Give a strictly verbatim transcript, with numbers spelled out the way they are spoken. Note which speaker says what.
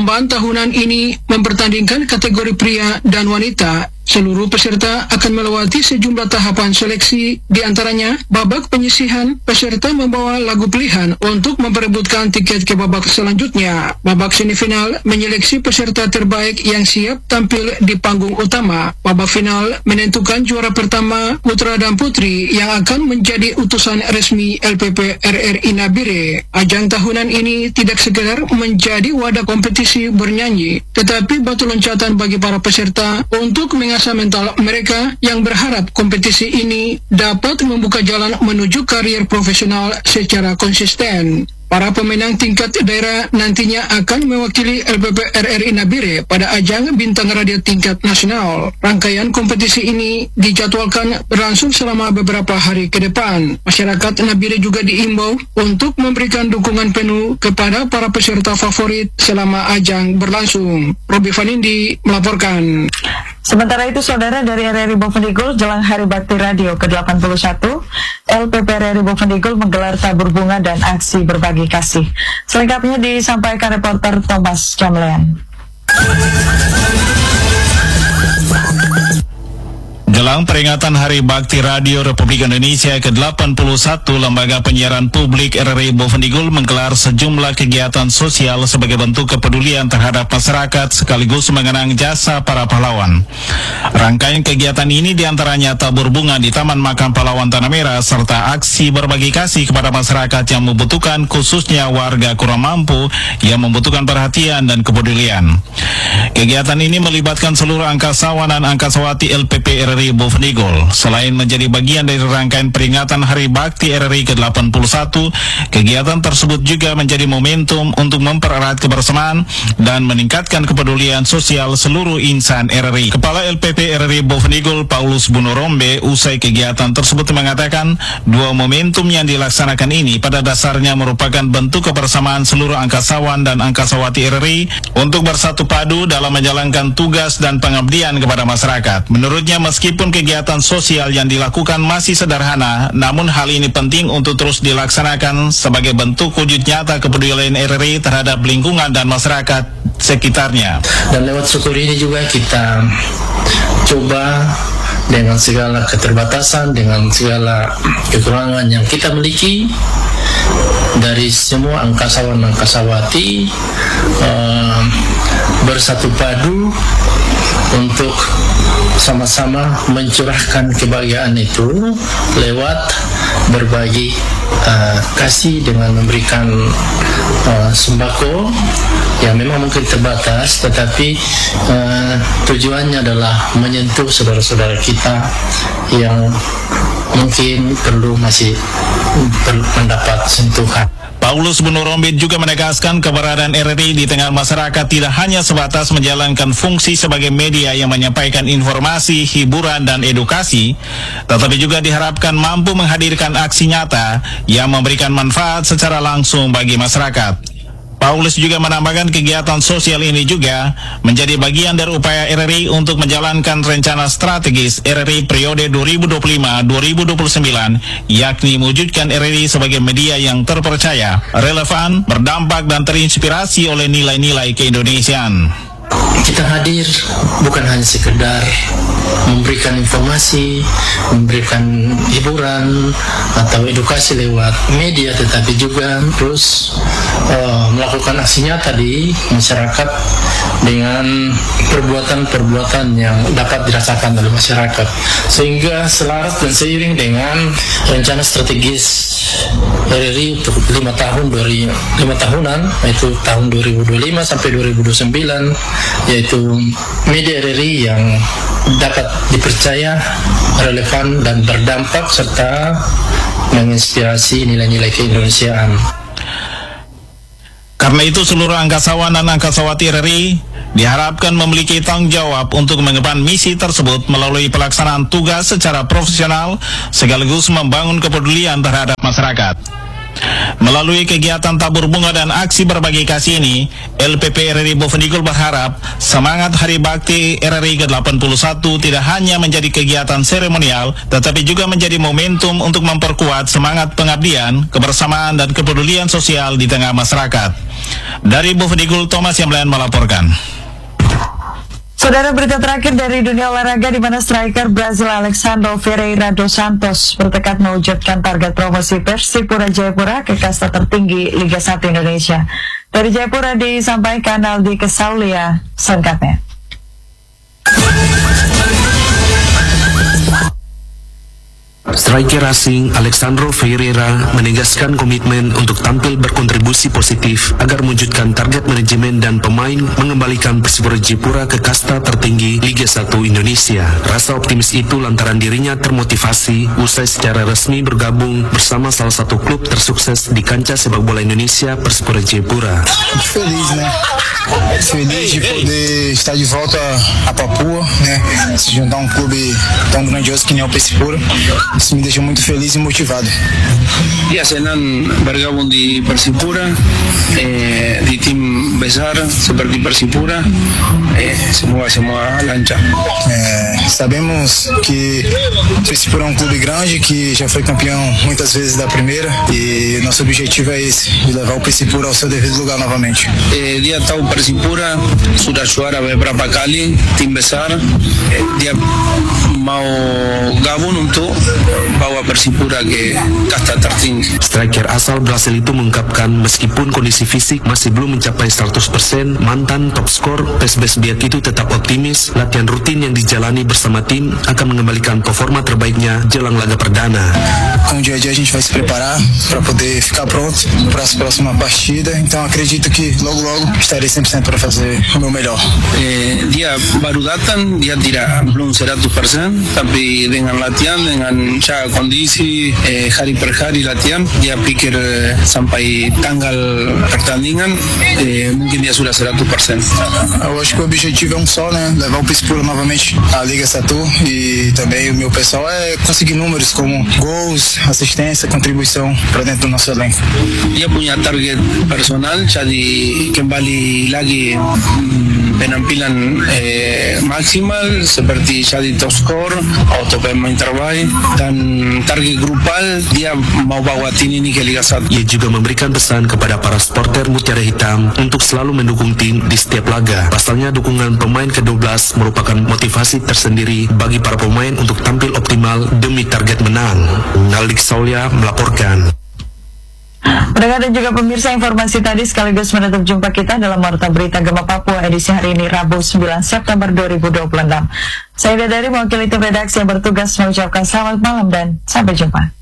Speaker 1: Perlombaan tahunan ini mempertandingkan kategori pria dan wanita. Seluruh peserta akan melewati sejumlah tahapan seleksi, di antaranya babak penyisihan. Peserta membawa lagu pilihan untuk memperebutkan tiket ke babak selanjutnya. Babak semifinal menyeleksi peserta terbaik yang siap tampil di panggung utama. Babak final menentukan juara pertama putra dan putri yang akan menjadi utusan resmi L P P R R I Nabire. Ajang tahunan ini tidak sekedar menjadi wadah kompetisi bernyanyi, tetapi batu loncatan bagi para peserta untuk mengasah mental mereka yang berharap kompetisi ini dapat membuka jalan menuju karier profesional secara konsisten. Para pemenang tingkat daerah nantinya akan mewakili L P P R R I Nabire pada ajang bintang radio tingkat nasional. Rangkaian kompetisi ini dijadwalkan berlangsung selama beberapa hari ke depan. Masyarakat Nabire juga diimbau untuk memberikan dukungan penuh kepada para peserta favorit selama ajang berlangsung. Robi Vanindi melaporkan.
Speaker 2: Sementara itu, saudara, dari R R I Bovendigul jelang Hari Bakti Radio ke delapan puluh satu, L P P R R I Bovendigul menggelar tabur bunga dan aksi berbagi kasih. Selengkapnya disampaikan reporter Thomas Jamlean.
Speaker 3: Jelang peringatan Hari Bakti Radio Republik Indonesia ke delapan puluh satu, Lembaga Penyiaran Publik R R I Bovendigul menggelar sejumlah kegiatan sosial sebagai bentuk kepedulian terhadap masyarakat sekaligus mengenang jasa para pahlawan. Rangkaian kegiatan ini diantaranya tabur bunga di Taman Makam Pahlawan Tanah Merah serta aksi berbagi kasih kepada masyarakat yang membutuhkan, khususnya warga kurang mampu yang membutuhkan perhatian dan kepedulian. Kegiatan ini melibatkan seluruh angkasawan dan angkasawati L P P R R I Bovendigul. Selain menjadi bagian dari rangkaian peringatan Hari Bakti R R I ke delapan puluh satu, kegiatan tersebut juga menjadi momentum untuk mempererat kebersamaan dan meningkatkan kepedulian sosial seluruh insan R R I. Kepala L P P R R I Bovendigul Paulus Bunorombe usai kegiatan tersebut mengatakan, dua momentum yang dilaksanakan ini pada dasarnya merupakan bentuk kebersamaan seluruh angkasawan dan angkasawati R R I untuk bersatu padu dalam menjalankan tugas dan pengabdian kepada masyarakat. Menurutnya, meskipun Meskipun kegiatan sosial yang dilakukan masih sederhana, namun hal ini penting untuk terus dilaksanakan sebagai bentuk wujud nyata kepedulian R R I terhadap lingkungan dan masyarakat sekitarnya.
Speaker 4: Dan lewat syukur ini juga kita coba dengan segala keterbatasan, dengan segala kekurangan yang kita miliki, dari semua angkasawan-angkasawati uh, bersatu padu untuk sama-sama mencurahkan kebahagiaan itu lewat berbagi uh, kasih dengan memberikan uh, sembako yang memang mungkin terbatas, tetapi uh, tujuannya adalah menyentuh saudara-saudara kita yang mungkin perlu masih perlu mendapat sentuhan.
Speaker 3: Paulus Bunorombe juga menegaskan keberadaan R R I di tengah masyarakat tidak hanya sebatas menjalankan fungsi sebagai media yang menyampaikan informasi, hiburan, dan edukasi, tetapi juga diharapkan mampu menghadirkan aksi nyata yang memberikan manfaat secara langsung bagi masyarakat. Paulus juga menambahkan kegiatan sosial ini juga menjadi bagian dari upaya R R I untuk menjalankan rencana strategis R R I periode dua ribu dua puluh lima sampai dua ribu dua puluh sembilan, yakni mewujudkan R R I sebagai media yang terpercaya, relevan, berdampak, dan terinspirasi oleh nilai-nilai keindonesiaan.
Speaker 4: Kita hadir bukan hanya sekedar memberikan informasi, memberikan hiburan atau edukasi lewat media, tetapi juga terus uh, melakukan aksi nyata di masyarakat dengan perbuatan-perbuatan yang dapat dirasakan oleh masyarakat, sehingga selaras dan seiring dengan rencana strategis R R I untuk lima tahun dari lima tahunan, yaitu tahun dua ribu dua puluh lima sampai dua ribu dua puluh sembilan, yaitu media R R I yang dapat dipercaya, relevan, dan berdampak serta menginspirasi nilai-nilai keindonesiaan.
Speaker 3: Karena itu seluruh angkasawan dan angkasawati R R I diharapkan memiliki tanggung jawab untuk mengemban misi tersebut melalui pelaksanaan tugas secara profesional sekaligus membangun kepedulian terhadap masyarakat. Melalui kegiatan tabur bunga dan aksi berbagi kasih ini, L P P R R I Bovendigul berharap semangat Hari Bakti R R I ke delapan puluh satu tidak hanya menjadi kegiatan seremonial, tetapi juga menjadi momentum untuk memperkuat semangat pengabdian, kebersamaan, dan kepedulian sosial di tengah masyarakat. Dari Bovendigul, Thomas Yamlayan melaporkan.
Speaker 2: Saudara, berita terakhir dari dunia olahraga di mana striker Brazil Alexandre Ferreira dos Santos bertekad mewujudkan target promosi Persipura Jayapura ke kasta tertinggi Liga satu Indonesia. Dari Jayapura disampaikan Aldi Kesaulia selengkapnya.
Speaker 5: Striker asing Alexandre Ferreira menegaskan komitmen untuk tampil berkontribusi positif agar mewujudkan target manajemen dan pemain mengembalikan Persipura Jayapura ke kasta tertinggi Liga satu Indonesia. Rasa optimis itu lantaran dirinya termotivasi usai secara resmi bergabung bersama salah satu klub tersukses di kancah sepak bola Indonesia, Persipura Jayapura.
Speaker 6: Feliz, né? Feliz de poder estar de volta a Papua, né? Se juntar a um clube tão grandioso que nem o Persipura. Isso me deixa muito feliz e motivado.
Speaker 7: Ya, senang bergabung di Persipura, eh, di tim besar seperti Persipura, eh, semoga semua lancar.
Speaker 6: É, sabemos que o Persipura é um clube grande que já foi campeão muitas vezes da primeira e nosso objetivo é esse, de levar o Persipura ao seu devido lugar novamente.
Speaker 7: Eh, dia tahu Persipura sudah juara beberapa kali tim besar, eh, dia mau gabung untuk bawa Persipura ke kasta tertinggi.
Speaker 5: Striker asal Brasil itu mengungkapkan meskipun kondisi fisik masih belum mencapai seratus persen, mantan top skor P S B S Biak itu tetap optimis latihan rutin yang dijalani bersama tim akan mengembalikan performa terbaiknya jelang laga perdana.
Speaker 6: Com o dia a dia a gente vai se preparar para poder ficar pronto para a próxima partida, então acredito que logo logo estarei cem por cento para fazer o meu melhor.
Speaker 7: Eh, dia baru datang, dia tidak belum seratus persen, tapi dengan latihan, dengan cara kondisi eh, hari per hari latihan, dia pikir eh, sampai tanggal pertandingan eh, mungkin dia sudah seratus persen.
Speaker 6: Eu acho que o objetivo é um só, né? Levar o Persipura novamente à Liga satu e também o meu pessoal é conseguir números como gols, assistência, contribuição para dentro do nosso elenco.
Speaker 7: Dia punya target personal, jadi kembali lagi mm, penampilan eh, maksimal seperti jadi top skor atau pemain terbaik, dan target grupal dia mau bawa tim ini ke Liga satu.
Speaker 5: Ia juga memberikan pesan kepada para supporter Mutiara Hitam untuk selalu mendukung tim di setiap laga. Pasalnya dukungan pemain ke dua belas merupakan motivasi tersendiri bagi para pemain untuk tampil optimal demi target menang. Aldi Kesaulia melaporkan.
Speaker 2: Pendengar dan juga pemirsa, informasi tadi sekaligus menutup jumpa kita dalam Warta Berita Gema Papua edisi hari ini Rabu sembilan September dua ribu dua puluh enam. Saya dari mewakili tim redaksi yang bertugas mengucapkan selamat malam dan sampai jumpa.